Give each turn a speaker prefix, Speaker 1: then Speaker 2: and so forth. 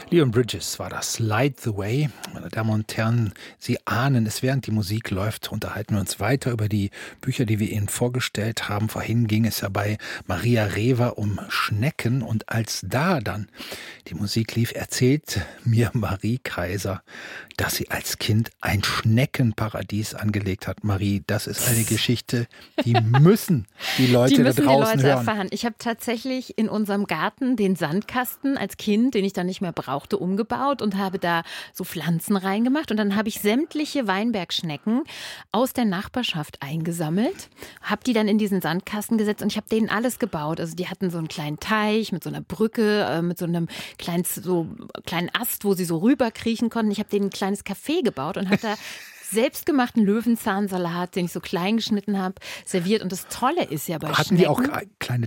Speaker 1: Leon Bridges war das. Light the Way. Meine Damen und Herren, Sie ahnen es, während die Musik läuft, unterhalten wir uns weiter über die Bücher, die wir Ihnen vorgestellt haben. Vorhin ging es ja bei Maria Rewer um Schnecken. Und als da dann die Musik lief, erzählt mir Marie Kaiser, dass sie als Kind ein Schneckenparadies angelegt hat. Marie, das ist eine Geschichte, die müssen die Leute da draußen hören.
Speaker 2: Erfahren. Ich habe tatsächlich in unserem Garten den Sandkasten als Kind, den ich dann nicht mehr brauchte, umgebaut und habe da so Pflanzen reingemacht. Und dann habe ich sämtliche Weinbergschnecken aus der Nachbarschaft eingesammelt, habe die dann in diesen Sandkasten gesetzt und ich habe denen alles gebaut. Also die hatten so einen kleinen Teich mit so einer Brücke, mit so einem kleinen Ast, wo sie so rüberkriechen konnten. Ich habe denen ein kleines Café gebaut und habe da selbstgemachten Löwenzahnsalat, den ich so klein geschnitten habe, serviert. Und das Tolle ist ja bei
Speaker 1: Hatten die auch
Speaker 2: Schnecken,
Speaker 1: kleine